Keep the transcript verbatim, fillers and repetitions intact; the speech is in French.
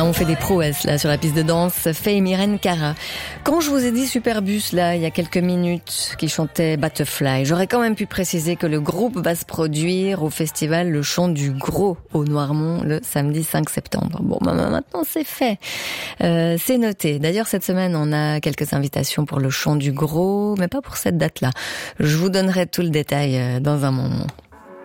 Ah, on fait des prouesses là sur la piste de danse. Faye et Myrène Cara. Quand je vous ai dit Superbus là il y a quelques minutes qui chantait Butterfly, j'aurais quand même pu préciser que le groupe va se produire au festival Le Chant du Gros au Noirmont le samedi cinq septembre. Bon, bah, maintenant c'est fait, euh, c'est noté. D'ailleurs cette semaine on a quelques invitations pour le Chant du Gros, mais pas pour cette date-là. Je vous donnerai tout le détail dans un moment.